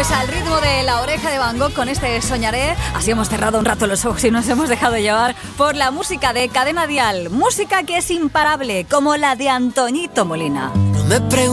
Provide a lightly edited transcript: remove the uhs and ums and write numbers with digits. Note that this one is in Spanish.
Pues al ritmo de La Oreja de Van Gogh con este Soñaré, así hemos cerrado un rato los ojos y nos hemos dejado llevar por la música de Cadena Dial. Música que es imparable, como la de Antoñito Molina. No me